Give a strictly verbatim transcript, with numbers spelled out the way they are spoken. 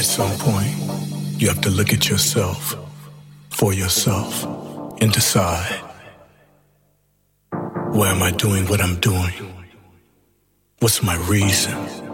At some point, you have to look at yourself, for yourself, and decide, why am I doing what I'm doing? What's my reason?